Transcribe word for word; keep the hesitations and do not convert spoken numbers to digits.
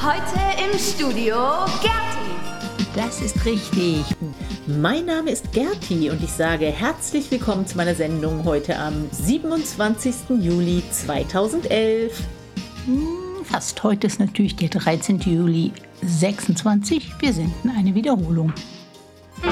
Heute im Studio Gerti. Das ist richtig. Mein Name ist Gerti und ich sage herzlich willkommen zu meiner Sendung heute am siebenundzwanzigsten Juli zweitausendelf. Hm, fast heute ist natürlich der dreizehnten Juli sechsundzwanzig. Wir senden eine Wiederholung.